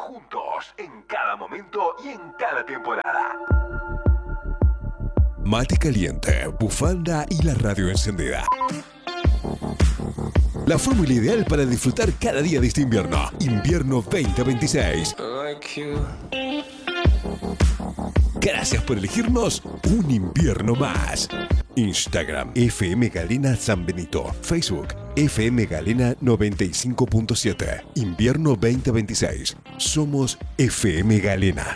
juntos, en cada momento y en cada temporada. Mate caliente, bufanda y la radio encendida. La fórmula ideal para disfrutar cada día de este invierno. Invierno 2026. Gracias por elegirnos un invierno más. Instagram FM Galena San Benito. Facebook FM Galena 95.7. Invierno 2026. Somos FM Galena.